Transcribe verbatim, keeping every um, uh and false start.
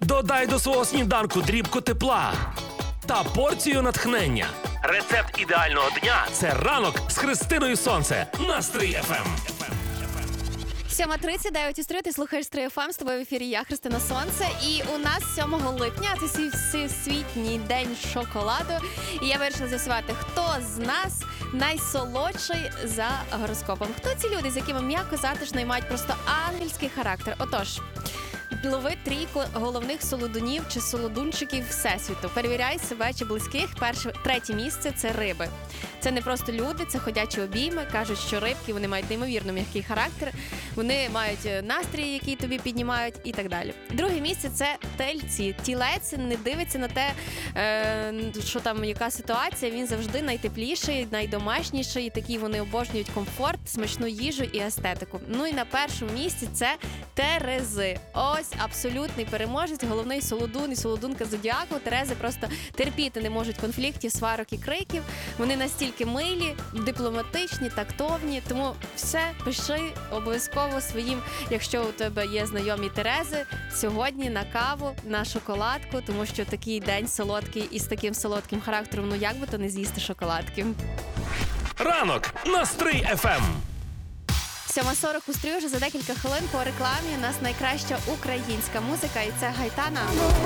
Додай до свого сніданку дрібку тепла та порцію натхнення. Рецепт ідеального дня – це ранок з Христиною Сонце на Стрий еф ем. сьома тридцять, дев'ять стрій, ти слухаєш Стрий еф ем, з тобою в ефірі я, Христина Сонце. І у нас сьомого липня, це всесвітній день шоколаду. І я вирішила з'ясувати, хто з нас найсолодший за гороскопом. Хто ці люди, з якими м'яко затишно і мають просто ангельський характер? Отож, лови трійку головних солодунів чи солодунчиків всесвіту. Перевіряй себе чи близьких. Перше, третє місце – це риби. Це не просто люди, це ходячі обійми. Кажуть, що рибки, вони мають неймовірно м'який характер, вони мають настрій, який тобі піднімають і так далі. Друге місце – це тельці. Тілець не дивиться на те, що там, яка ситуація, він завжди найтепліший, найдомашніший, такий вони обожнюють комфорт, смачну їжу і естетику. Ну і на першому місці – це терези. Ось абсолютний переможець, головний солодун і солодунка зодіаку. Терези просто терпіти не можуть конфліктів, сварок і криків. Вони настільки милі, дипломатичні, тактовні. Тому все, пиши обов'язково своїм, якщо у тебе є знайомі Терези, сьогодні на каву, на шоколадку, тому що такий день солодкий і з таким солодким характером, ну як би то не з'їсти шоколадки. Ранок на Стрий еф ем. сьома сорок у Стрию, вже за декілька хвилин по рекламі. У нас найкраща українська музика, і це Гайтана.